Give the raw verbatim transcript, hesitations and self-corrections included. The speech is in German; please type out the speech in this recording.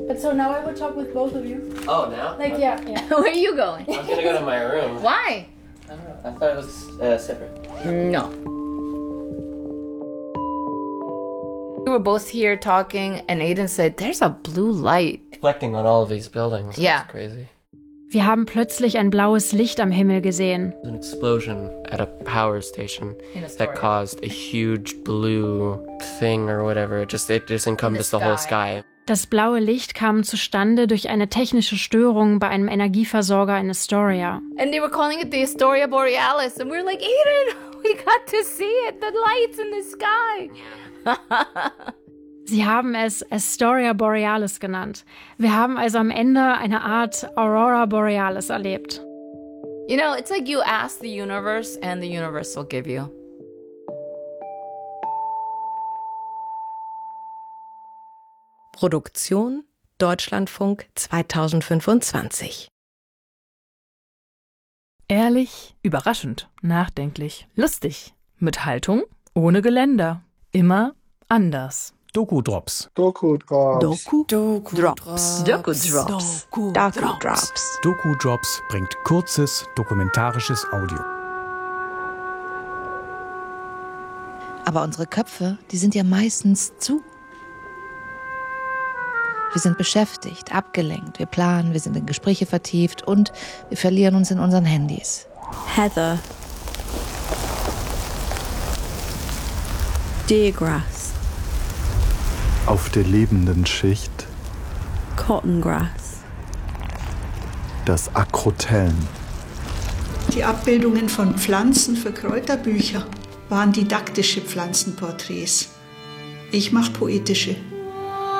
But so now I will talk with both of you. Oh, now? Like, yeah, yeah. Where are you going? I'm gonna go to my room. Why? I don't know. I thought it was uh, separate. No. We were both here talking, and Aiden said, there's a blue light. Reflecting on all of these buildings. Yeah. It's crazy. Wir haben plötzlich ein blaues Licht am Himmel gesehen. An explosion at a power station In Astoria. that caused a huge blue thing or whatever. It just, it just encompassed the, the whole sky. Das blaue Licht kam zustande durch eine technische Störung bei einem Energieversorger in Astoria. And they were calling it the Astoria Borealis. And we were like, Aiden, we got to see it. The lights in the sky. Sie haben es Astoria Borealis genannt. Wir haben also am Ende eine Art Aurora Borealis erlebt. You know, it's like you ask the universe and the universe will give you. Produktion Deutschlandfunk zweitausendfünfundzwanzig. Ehrlich, überraschend, nachdenklich, lustig, mit Haltung, ohne Geländer, immer anders. Doku-Drops. Doku-Drops. Doku-Drops. Doku-Drops. Doku-Drops. Doku-Drops bringt kurzes, dokumentarisches Audio. Aber unsere Köpfe, die sind ja meistens zu. Wir sind beschäftigt, abgelenkt, wir planen, wir sind in Gespräche vertieft und wir verlieren uns in unseren Handys. Heather. Deergrass. Auf der lebenden Schicht Cottongrass. das Akrotellen. Die Abbildungen von Pflanzen für Kräuterbücher waren didaktische Pflanzenporträts. Ich mache poetische.